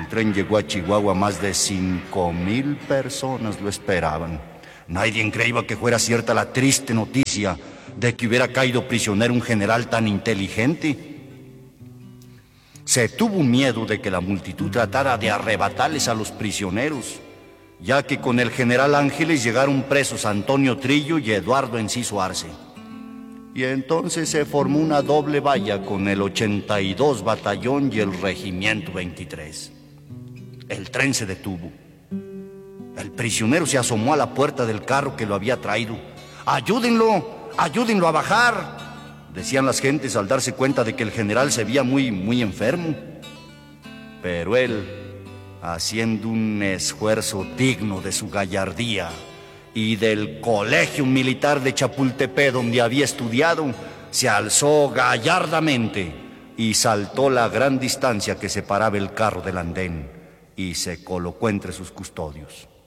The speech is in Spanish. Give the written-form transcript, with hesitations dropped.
tren llegó a Chihuahua, más de 5,000 personas lo esperaban. Nadie creía que fuera cierta la triste noticia de que hubiera caído prisionero un general tan inteligente. Se tuvo miedo de que la multitud tratara de arrebatarles a los prisioneros, ya que con el general Ángeles llegaron presos Antonio Trillo y Eduardo Enciso Arce. Y entonces se formó una doble valla con el 82 Batallón y el Regimiento 23. El tren se detuvo. El prisionero se asomó a la puerta del carro que lo había traído. ¡Ayúdenlo! ¡Ayúdenlo a bajar!, decían las gentes al darse cuenta de que el general se veía muy enfermo. Pero él, haciendo un esfuerzo digno de su gallardía y del Colegio Militar de Chapultepec donde había estudiado, se alzó gallardamente y saltó la gran distancia que separaba el carro del andén y se colocó entre sus custodios.